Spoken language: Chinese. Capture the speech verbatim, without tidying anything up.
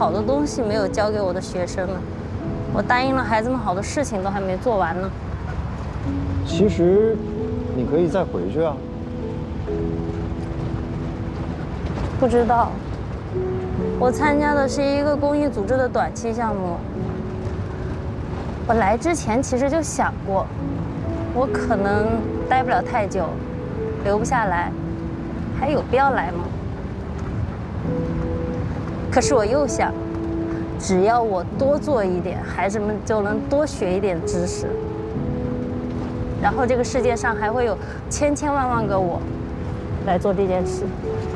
好多东西没有教给我的学生呢。我答应了孩子们好多事情都还没做完呢。 其实，你可以再回去啊。 不知道，我参加的是一个公益组织的短期项目。我来之前其实就想过，我可能待不了太久，留不下来，还有必要来吗？可是我又想，只要我多做一点，孩子们就能多学一点知识，然后这个世界上还会有千千万万个我来做这件事。